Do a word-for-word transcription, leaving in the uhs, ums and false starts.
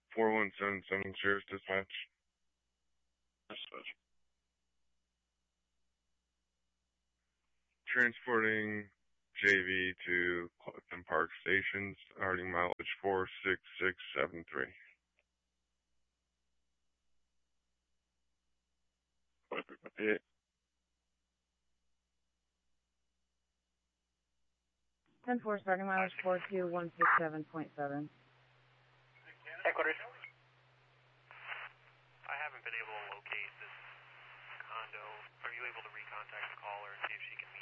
four one seven seven, Sheriff's Dispatch. Dispatch. Transporting J V to Clifton Park Station, starting mileage four six six seven three. Yeah. ten four, starting mileage four two one six seven point seven. Headquarters. I haven't been able to locate this condo. Are you able to recontact the caller and see if she can meet